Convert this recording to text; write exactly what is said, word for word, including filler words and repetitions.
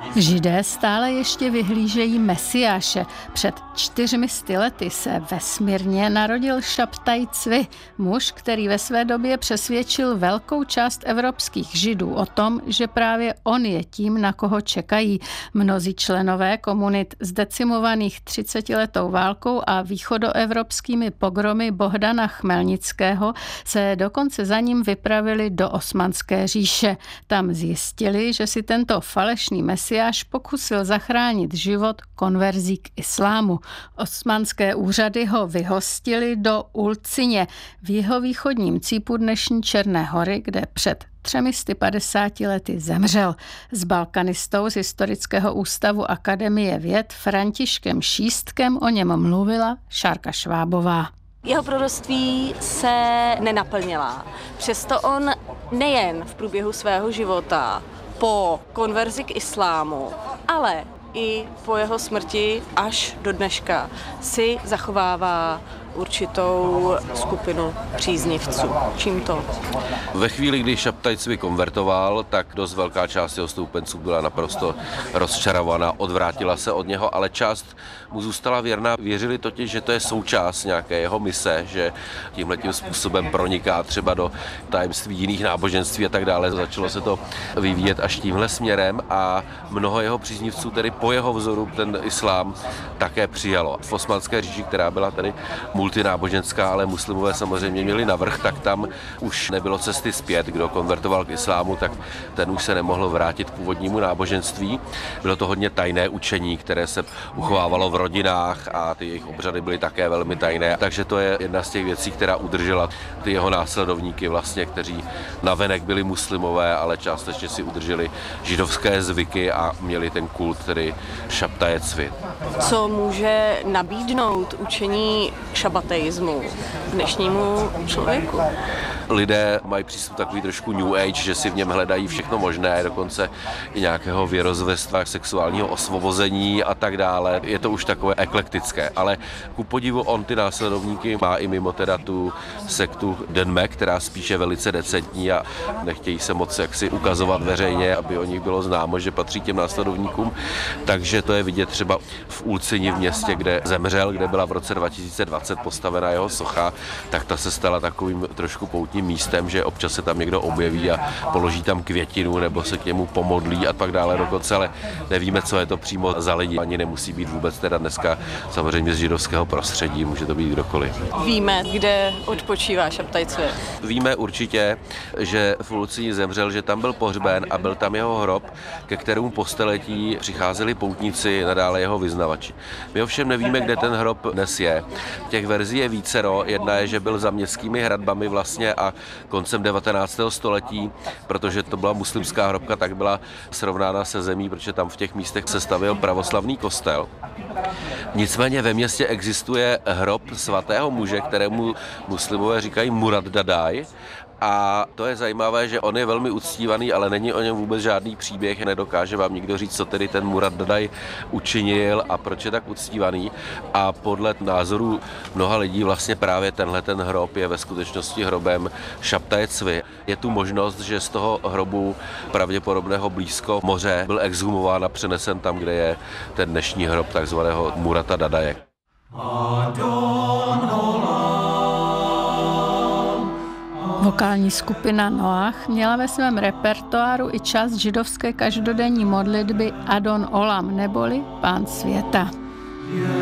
Židé stále ještě vyhlížejí Mesiáše. Před čtyřmi sty lety se ve Smyrně narodil Šabtaj Cvi, muž, který ve své době přesvědčil velkou část evropských Židů o tom, že právě on je tím, na koho čekají. Mnozí členové komunit zdecimovaných třicetiletou válkou a východoevropskými pogromy Bohdana Chmelnického se dokonce za ním vypravili do Osmanské říše. Tam zjistili, že si tento falešný Mesiáš pokusil zachránit život konverzí k islámu. Osmanské úřady ho vyhostili do Ulcině v jihovýchodním cípu dnešní Černé Hory, kde před třemi sty padesáti lety zemřel. S balkanistou z Historického ústavu Akademie věd Františkem Šístkem o něm mluvila Šárka Švábová. Jeho proroctví se nenaplnila. Přesto on nejen v průběhu svého života po konverzi k islámu, ale i po jeho smrti až do dneška si zachovává určitou skupinu příznivců. Čím to? Ve chvíli, kdy Šabtaj Cvi konvertoval, tak dost velká část jeho stoupenců byla naprosto rozčarovaná, odvrátila se od něho, ale část mu zůstala věrná. Věřili totiž, že to je součást nějaké jeho mise, že tímhletím způsobem proniká třeba do tajemství jiných náboženství a tak dále. Začalo se to vyvíjet až tímhle směrem a mnoho jeho příznivců tedy po jeho vzoru ten islám také přijalo. V Osmanské říši, která byla tedy multináboženská, ale muslimové samozřejmě měli navrch, tak tam už nebylo cesty zpět. Kdo konvertoval k islámu, tak ten už se nemohl vrátit k původnímu náboženství. Bylo to hodně tajné učení, které se uchovávalo v rodinách a ty jejich obřady byly také velmi tajné. Takže to je jedna z těch věcí, která udržela ty jeho následovníky vlastně, kteří navenek byli muslimové, ale částečně si udrželi židovské zvyky a měli ten kult tedy Šabtaje Cvi. Co může nabídnout učení šabateismu dnešnímu člověku? Lidé mají přístup takový trošku New Age, že si v něm hledají všechno možné, dokonce i nějakého věrozvěstva, sexuálního osvobození a tak dále. Je to už takové eklektické, ale ku podivu on ty následovníky má i mimo teda tu sektu Denme, která spíše velice decentní a nechtějí se moc jaksi ukazovat veřejně, aby o nich bylo známo, že patří těm následovníkům. Takže to je vidět třeba v Ulcini v městě, kde zemřel, kde byla v roce dva tisíce dvacet postavena jeho socha, tak ta se stala takovým trošku poutním místem, že občas se tam někdo objeví a položí tam květinu nebo se k němu pomodlí a tak dále dokonce, ale nevíme, co je to přímo za lidi. Ani nemusí být vůbec teda dneska samozřejmě z židovského prostředí, může to být kdokoliv. Víme, kde odpočívá Šabtaj Cvi? Víme určitě, že v Ulcini zemřel, že tam byl pohřben a byl tam jeho hrob, ke kterému po staletí přicházeli poutníci, nadále jeho vyznavači. My ovšem nevíme, kde ten hrob dnes je. Těch verzí je vícero. Jedna je, že byl za městskými hradbami vlastně a koncem devatenáctého století, protože to byla muslimská hrobka, tak byla srovnána se zemí, protože tam v těch místech se stavěl pravoslavný kostel. Nicméně ve městě existuje hrob svatého muže, kterému muslimové říkají Murad Dadaj. A to je zajímavé, že on je velmi uctívaný, ale není o něm vůbec žádný příběh, nedokáže vám nikdo říct, co tedy ten Murad Dadaj učinil a proč je tak uctívaný. A podle názoru mnoha lidí vlastně právě tenhle ten hrob je ve skutečnosti hrobem Šabtaje Cvi. Je tu možnost, že z toho hrobu pravděpodobného blízko moře byl exhumován a přenesen tam, kde je ten dnešní hrob takzvaného Murata Dadaje. Vokální skupina Noach měla ve svém repertoáru i část židovské každodenní modlitby Adon Olam, neboli Pán světa.